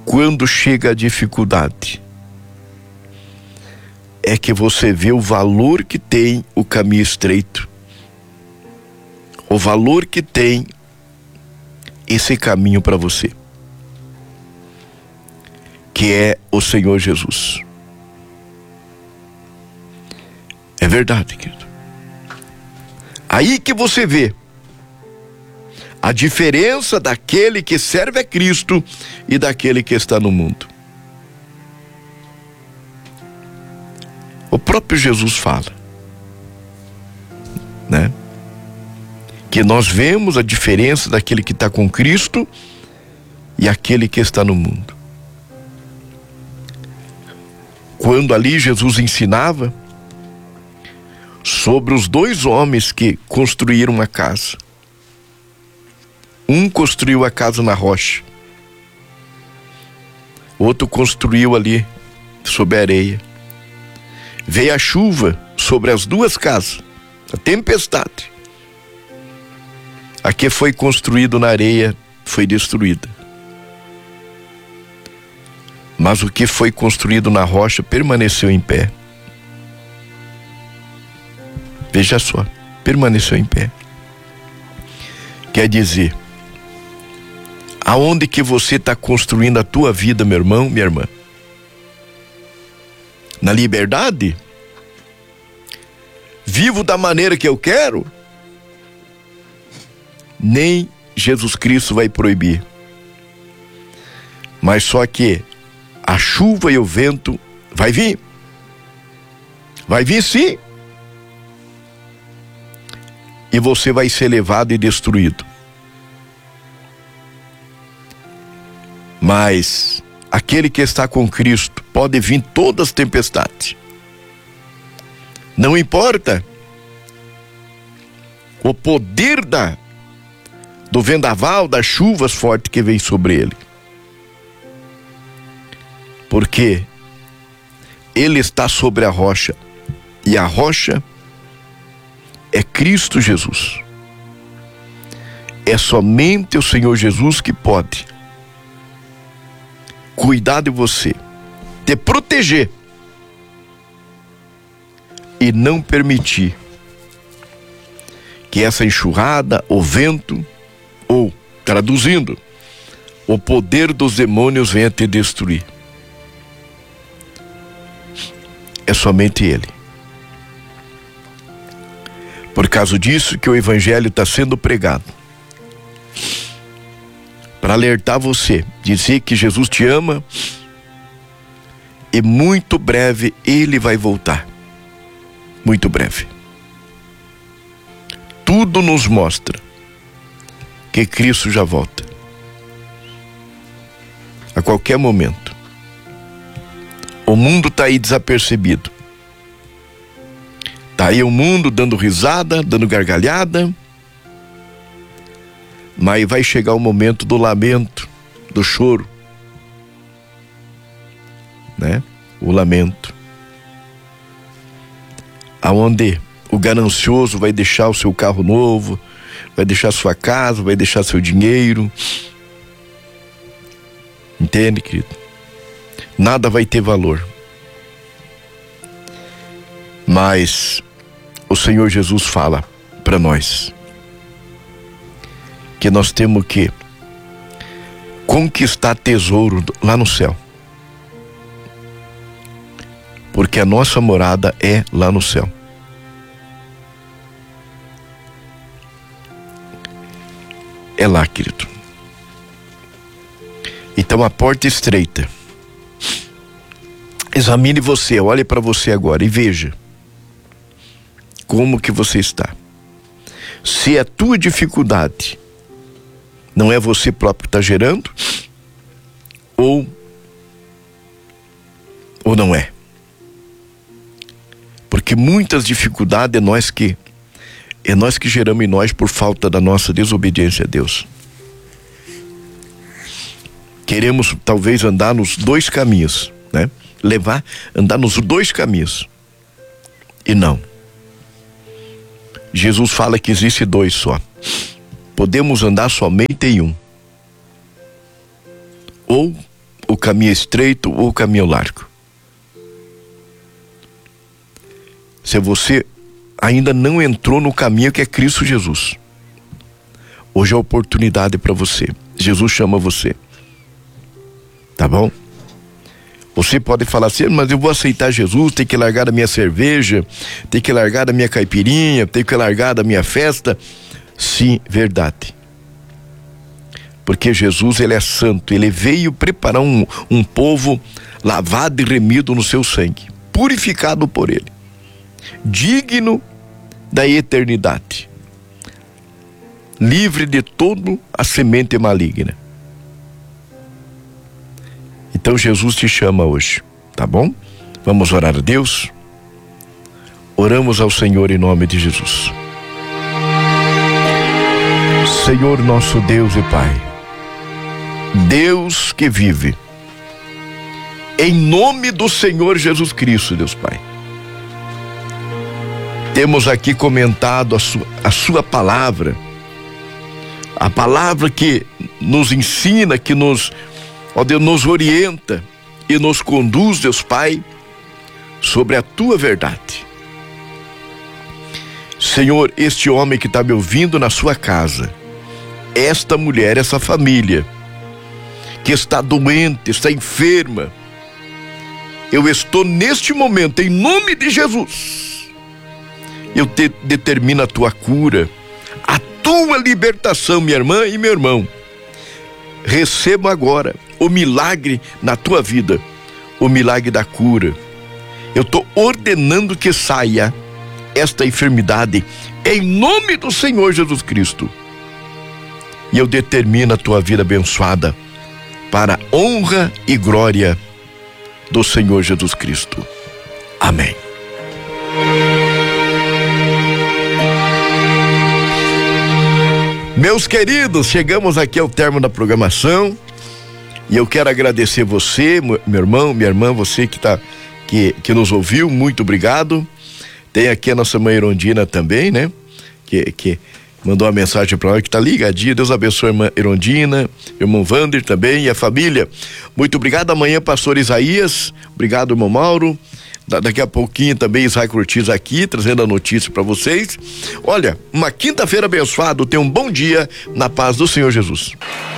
quando chega a dificuldade, é que você vê o valor que tem o caminho estreito, o valor que tem esse caminho para você, que é o Senhor Jesus. É verdade, querido. Aí que você vê a diferença daquele que serve a Cristo e daquele que está no mundo. O próprio Jesus fala, né? Que nós vemos a diferença daquele que está com Cristo e aquele que está no mundo. Quando ali Jesus ensinava sobre os dois homens que construíram uma casa. Um construiu a casa na rocha, outro construiu ali sobre a areia. Veio a chuva sobre as duas casas, a tempestade. A que foi construído na areia foi destruída, mas o que foi construído na rocha permaneceu em pé. Veja só, permaneceu em pé. Quer dizer, aonde que você está construindo a tua vida, meu irmão, minha irmã? Na liberdade? Vivo da maneira que eu quero? Nem Jesus Cristo vai proibir. Mas só que a chuva e o vento vai vir. Vai vir sim. E você vai ser levado e destruído. Mas aquele que está com Cristo, pode vir todas as tempestades. Não importa o poder do vendaval, das chuvas fortes que vem sobre ele. Porque ele está sobre a rocha, e a rocha é Cristo Jesus. É somente o Senhor Jesus que pode cuidar de você, te proteger e não permitir que essa enxurrada, o vento, ou, traduzindo, o poder dos demônios venha te destruir. É somente Ele. Por causa disso que o Evangelho está sendo pregado, para alertar você, dizer que Jesus te ama e muito breve Ele vai voltar. Muito breve. Tudo nos mostra que Cristo já volta. A qualquer momento. O mundo está aí desapercebido. Está aí o mundo dando risada, dando gargalhada. Mas vai chegar o momento do lamento, do choro, né? O lamento. Aonde o ganancioso vai deixar o seu carro novo, vai deixar sua casa, vai deixar seu dinheiro. Entende, querido? Nada vai ter valor. Mas o Senhor Jesus fala para nós que nós temos que conquistar tesouro lá no céu. Porque a nossa morada é lá no céu. É lá, querido. Então a porta é estreita. Examine você, olhe para você agora e veja como que você está. Se a tua dificuldade não é você próprio que está gerando, ou não é. Porque muitas dificuldades é nós que geramos em nós por falta da nossa desobediência a Deus. Queremos talvez andar nos dois caminhos, né? Andar nos dois caminhos. E não. Jesus fala que existe dois só. Podemos andar somente em um. Ou o caminho é estreito ou o caminho é largo. Se você ainda não entrou no caminho que é Cristo Jesus, hoje é a oportunidade para você. Jesus chama você. Tá bom? Você pode falar assim, mas eu vou aceitar Jesus, tem que largar da minha cerveja, tem que largar da minha caipirinha, tem que largar da minha festa. Sim, verdade. Porque Jesus, ele é santo, ele veio preparar um povo lavado e remido no seu sangue, purificado por ele, digno da eternidade, livre de toda a semente maligna. Então Jesus te chama hoje, tá bom? Vamos orar a Deus? Oramos ao Senhor em nome de Jesus. Senhor nosso Deus e Pai, Deus que vive, em nome do Senhor Jesus Cristo, Deus Pai, temos aqui comentado a sua palavra, a palavra que nos ensina, que nos, ó Deus, nos orienta e nos conduz, Deus Pai, sobre a tua verdade. Senhor, este homem que está me ouvindo na sua casa, esta mulher, essa família que está doente, está enferma, eu estou neste momento, em nome de Jesus, eu determino a tua cura, a tua libertação, minha irmã e meu irmão. Receba agora o milagre na tua vida, o milagre da cura. Eu estou ordenando que saia esta enfermidade em nome do Senhor Jesus Cristo. E eu determino a tua vida abençoada para a honra e glória do Senhor Jesus Cristo. Amém. Meus queridos, chegamos aqui ao término da programação e eu quero agradecer você, meu irmão, minha irmã, você que nos ouviu, muito obrigado. Tem aqui a nossa mãe Irondina também, né? Que mandou uma mensagem para nós, que tá ligadinha. Deus abençoe a irmã Irondina, irmão Vander também e a família. Muito obrigado. Amanhã, pastor Isaías. Obrigado, irmão Mauro. Daqui a pouquinho também Isaac Ortiz aqui, trazendo a notícia para vocês. Olha, uma quinta-feira abençoada. Tenha um bom dia na paz do Senhor Jesus.